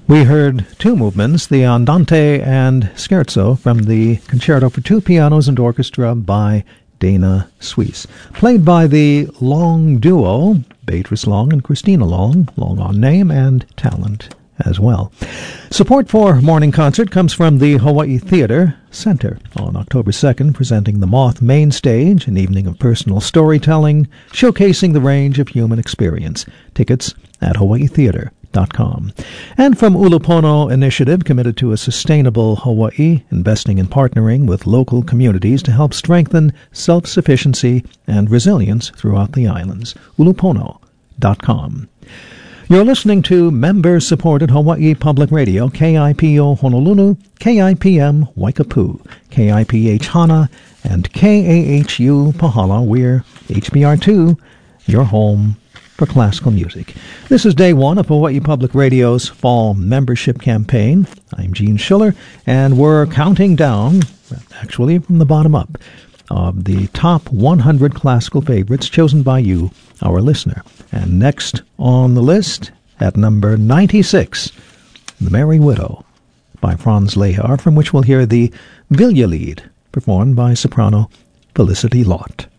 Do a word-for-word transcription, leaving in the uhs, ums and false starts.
We heard two movements, the Andante and Scherzo, from the Concerto for Two Pianos and Orchestra by Dana Suisse, played by the Long duo, Beatrice Long and Christina Long, Long on name and talent as well. Support for Morning Concert comes from the Hawaii Theater Center on October second, presenting The Moth Main Stage, an evening of personal storytelling, showcasing the range of human experience. Tickets at hawaii theater dot com. And from Ulupono Initiative, committed to a sustainable Hawaii, investing in partnering with local communities to help strengthen self-sufficiency and resilience throughout the islands. ulupono dot com. You're listening to member-supported Hawaii Public Radio, K I P O Honolulu, K I P M Waikapu, K I P H Hana, and K A H U Pahala. We're H B R two, your home for classical music. This is day one of Hawaii Public Radio's fall membership campaign. I'm Gene Schiller, and we're counting down, actually from the bottom up, of the top one hundred classical favorites chosen by you, our listener. And next on the list, at number ninety-six, The Merry Widow by Franz Lehar, from which we'll hear the Vilja Lied, performed by soprano Felicity Lott.